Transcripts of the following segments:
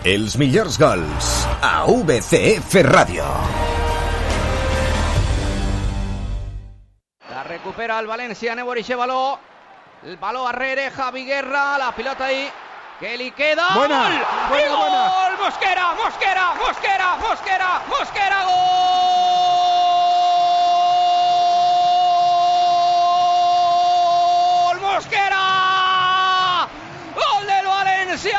Els millors gols a VCF Ràdio. La recupera el Valencia, Neboriche baló. El baló a Rere, Javi Guerra, la pilota ahí. Que li queda. Buena, ¡Gol! buena, ¡Gol! buena. Mosquera, Mosquera, Mosquera, Mosquera, Mosquera, gol. Mosquera. Gol del Valencia.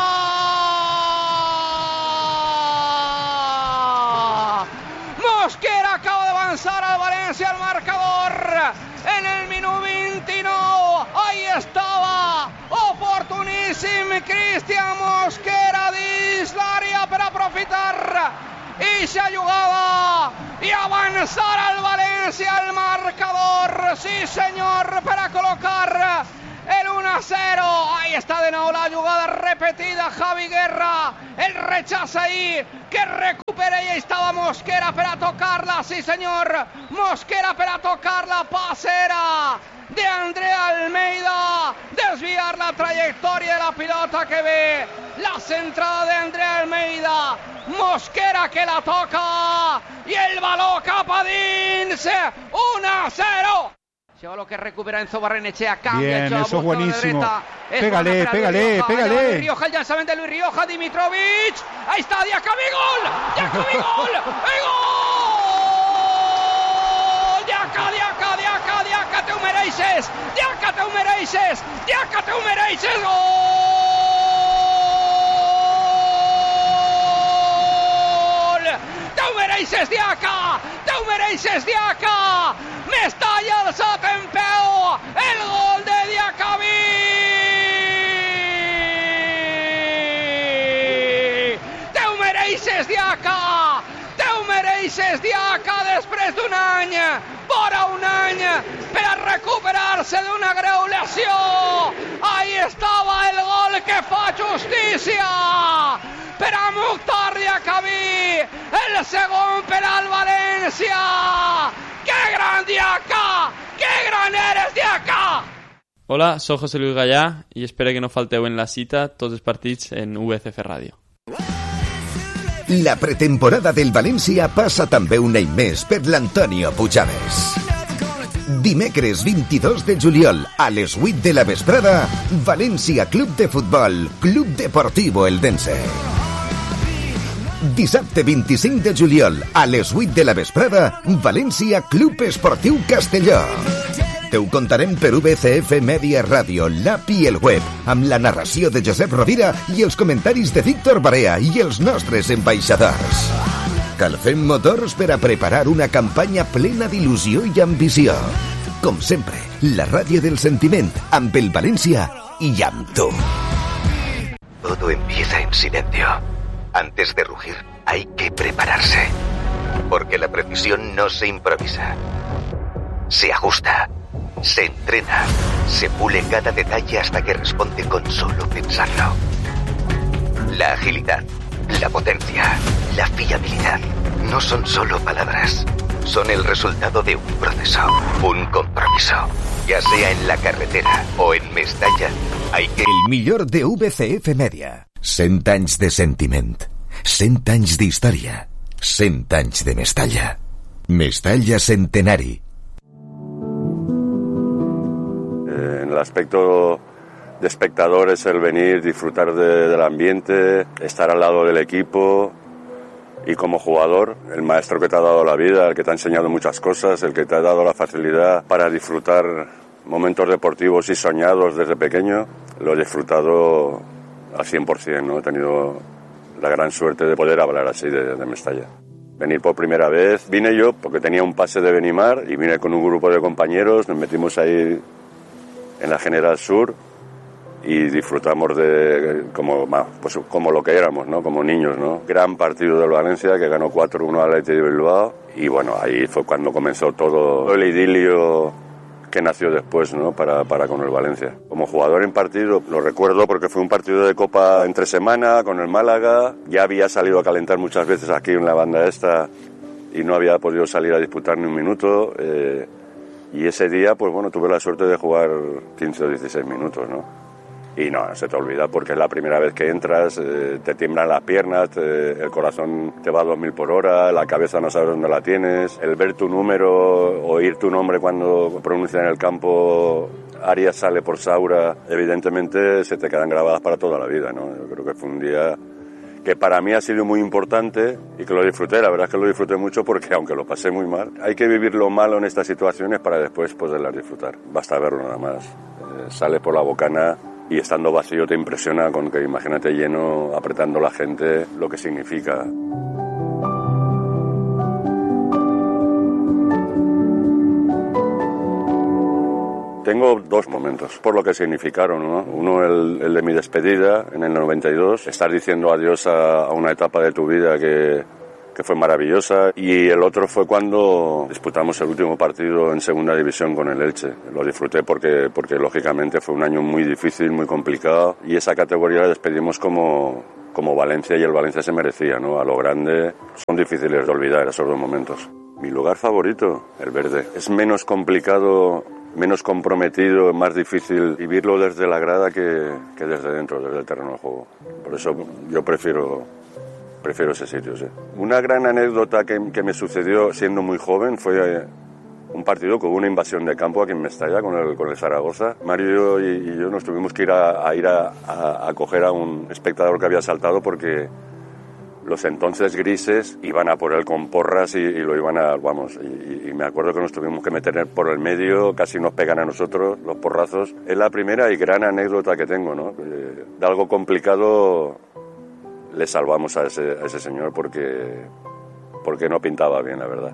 Mosquera acaba de avanzar al Valencia al marcador en el minuto 29. Ahí estaba oportuníssim Cristian Mosquera dins l'àrea per aprofitar eixa jugada i avançar al València al marcador. Sí senyor, per a col·locar el 1-0. Ahí está de nuevo la jugada repetida. Javi Guerra, el rechaza ahí, que recupera, y ahí estaba Mosquera para tocarla. Sí señor, Mosquera para tocarla. Pasera de André Almeida, desviar la trayectoria de la pilota que ve la centrada de André Almeida. Mosquera que la toca y el balón capa dins. 1-0. Lo que recupera Enzo Barrenechea, cambia. Bien, eso es buenísimo. Pégale, pégale, pégale. Luis Rioja, el lanzamiento de Luis Rioja, Dimitrovic. Ahí está, Diacabí, gol. Diacabí, gol. ¡El gol! Diaca, te ho mereixes. Diaca, te ho mereixes. Diaca, te ho mereixes. Gol! Te ho mereixes, Diaca. Te ho mereixes, Diaca. Mestalla alçat en peu, el gol de Diacabí. Te ho mereixes, Diaca. Te ho mereixes, Diaca, després d'un any, vora un any, per a recuperar-se d'una greu lesió. Ahí estava el gol que fa justícia per a Mukhtar Diacabí, el segon per al València. ¡Qué gran Diaca! ¡Qué gran eres, Diaca! Hola, soy José Luis Gallà y espero que no falteu en la cita tots els partits en VCF Ràdio. La pretemporada del València passa també un any més per l'Antonio Pujadas. Dimecres 22 de juliol a les 8 de la vesprada, València Club de Futbol, Club Deportivo Eldense. Dissabte 25 de juliol a les 8 de la vesprada, València Club Esportiu Castelló. Te ho contarem per VCF Media Ràdio, l'app i el web, amb la narració de Josep Rovira i els comentaris de Víctor Barea i els nostres ambaixadors. Calfem motors per a preparar una campanya plena d'il·lusió i ambició. Com sempre, la ràdio del sentiment, amb el València i amb tu. Todo empieza en silencio. Antes de rugir, hay que prepararse. Porque la precisión no se improvisa. Se ajusta, se entrena, se pule cada detalle hasta que responde con solo pensarlo. La agilidad, la potencia, la fiabilidad no son solo palabras. Son el resultado de un proceso, un compromiso. Ya sea en la carretera o en Mestalla, hay que... El millor de VCF Media. 100 anys de sentiment, 100 anys d'història, 100 anys de Mestalla. Mestalla Centenari. En el aspecto de espectadores, el venir, disfrutar del ambiente, estar al lado del equipo, y como jugador, el maestro que te ha dado la vida, el que te ha enseñado muchas cosas, el que te ha dado la facilidad para disfrutar momentos deportivos y soñados desde pequeño, lo he disfrutado al 100%, ¿no? He tenido la gran suerte de poder hablar así de Mestalla. Venir por primera vez, vine yo porque tenía un pase de Benimar y vine con un grupo de compañeros, nos metimos ahí en la General Sur y disfrutamos de como lo que éramos, ¿no? Como niños, ¿no? Gran partido del Valencia que ganó 4-1 al Athletic de Bilbao y bueno, ahí fue cuando comenzó todo el idilio que nació después, ¿no? para con el Valencia. Como jugador en partido lo recuerdo porque fue un partido de Copa entre semana con el Málaga. Ya había salido a calentar muchas veces aquí en la banda esta y no había podido salir a disputar ni un minuto. Y ese día, pues bueno, tuve la suerte de jugar 15 o 16 minutos, ¿no? y no se te olvida porque es la primera vez que entras, te tiemblan las piernas, el corazón te va a 2000 por hora, la cabeza no sabes dónde la tienes, el ver tu número, oír tu nombre cuando pronuncian en el campo Arias sale por Saura, evidentemente se te quedan grabadas para toda la vida, ¿no? Yo creo que fue un día que para mí ha sido muy importante y que lo disfruté, la verdad es que lo disfruté mucho porque aunque lo pasé muy mal, hay que vivir lo malo en estas situaciones para después poderlas disfrutar, basta verlo nada más, sale por la bocana y estando vacío te impresiona con que imagínate lleno, apretando la gente, lo que significa. Tengo dos momentos, por lo que significaron, ¿no? Uno, el de mi despedida en el 92, estar diciendo adiós a una etapa de tu vida que fue maravillosa, y el otro fue cuando disputamos el último partido en segunda división con el Elche. Lo disfruté porque lógicamente fue un año muy difícil, muy complicado, y esa categoría la despedimos como Valencia, y el Valencia se merecía, ¿no? A lo grande. Son difíciles de olvidar esos dos momentos. Mi lugar favorito, el verde. Es menos complicado, menos comprometido, más difícil vivirlo desde la grada que desde dentro, desde el terreno de juego. Por eso yo prefiero ese sitio, sí. Una gran anécdota que me sucedió siendo muy joven fue un partido con una invasión de campo aquí en Mestalla con el Zaragoza. Mario y yo nos tuvimos que ir a coger a un espectador que había saltado porque los entonces grises iban a por él con porras y lo iban a... Vamos, y me acuerdo que nos tuvimos que meter por el medio, casi nos pegan a nosotros los porrazos. Es la primera y gran anécdota que tengo, ¿no? De algo complicado le salvamos a ese señor porque no pintaba bien, la verdad.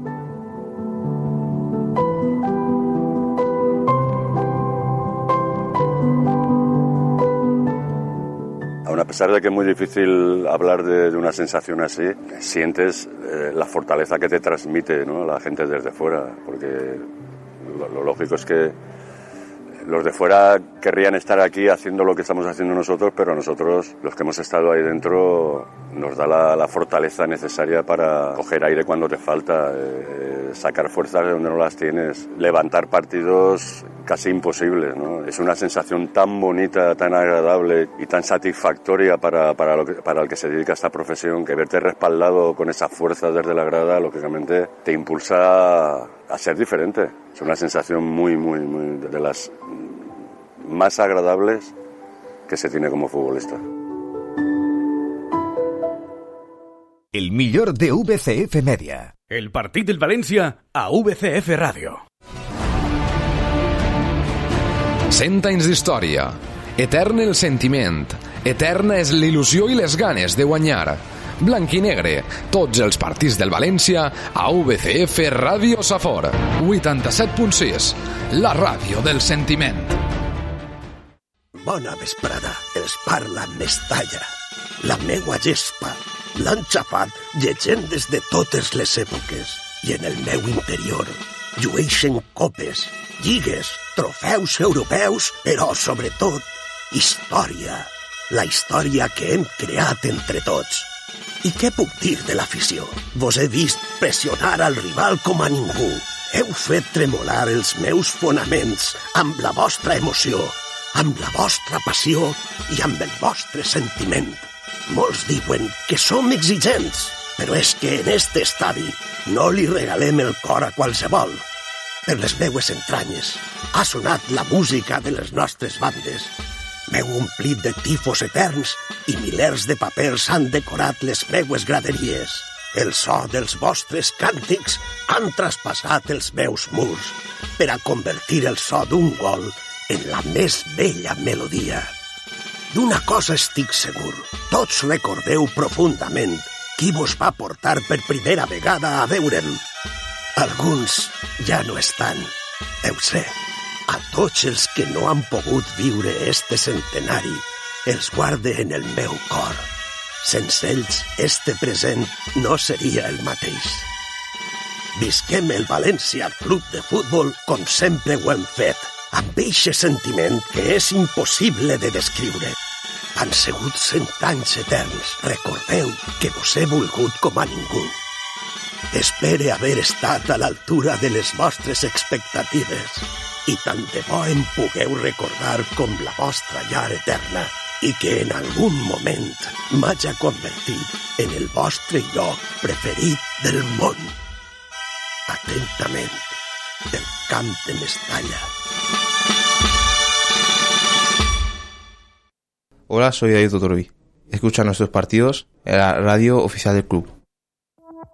A pesar de que es muy difícil hablar de una sensación así, sientes la fortaleza que te transmite, ¿no? La gente desde fuera, porque lo lógico es que los de fuera querrían estar aquí haciendo lo que estamos haciendo nosotros, pero nosotros, los que hemos estado ahí dentro, nos da la fortaleza necesaria para coger aire cuando te falta, sacar fuerzas de donde no las tienes, levantar partidos casi imposibles, ¿no? Es una sensación tan bonita, tan agradable y tan satisfactoria para el que se dedica a esta profesión, que verte respaldado con esa fuerza desde la grada, lógicamente te impulsa a ser diferente. Es una sensación muy de las más agradables que se tiene como futbolista. El millor de VCF Media. El partit del València a VCF Ràdio. 100 anys d'història. Etern el sentiment. Eterna és l'il·lusió i les ganes de guanyar. Blanc i negre, tots els partits del València a VCF Ràdio Safor. 87.6, la ràdio del sentiment. Bona vesprada, els parla Mestalla. La meua gespa l'han xafat llegendes de totes les èpoques i en el meu interior llueixen copes, lligues, trofeus europeus, però sobretot història. La història que hem creat entre tots. I què puc dir de l'afició? Vos he vist pressionar al rival com a ningú. Heu fet tremolar els meus fonaments amb la vostra emoció, amb la vostra passió i amb el vostre sentiment. Molts diuen que som exigents, però és que en este estadi no li regalem el cor a qualsevol. Per les meues entranyes ha sonat la música de les nostres bandes. M'heu omplit de tifos eterns i milers de papers han decorat les meues graderies. El so dels vostres càntics han traspassat els meus murs per a convertir el so d'un gol en la més bella melodia. D'una cosa estic segur, tots recordeu profundament qui vos va portar per primera vegada a veure'm. Alguns ja no estan, ho sé. A tots els que no han pogut viure este centenari, els guarde en el meu cor. Sense ells, este present no seria el mateix. Visquem el València Club de Futbol com sempre ho hem fet, amb eixe sentiment que és impossible de descriure. Han sigut 100 anys eterns. Recordeu que vos he volgut com a ningú. Espere haver estat a l'altura de les vostres expectatives. i tant de bo em pugueu recordar com la vostra llar eterna i que en algun moment m'haja convertit en el vostre lloc preferit del món. Atentament, del Camp de Mestalla. Hola, soy David Totorovi. Escucha nuestros partidos en la radio oficial del club.